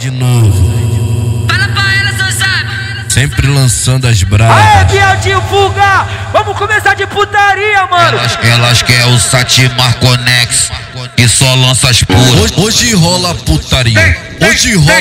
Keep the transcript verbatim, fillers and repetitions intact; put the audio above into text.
de novo. Fala pra ela, seu sabe. Sempre lançando as bravas. Aê, viadinho, fuga! Vamos começar de putaria, mano! Elas, elas querem o Satimar Conex, que só lança as puras. Hoje, hoje rola putaria. Hoje rola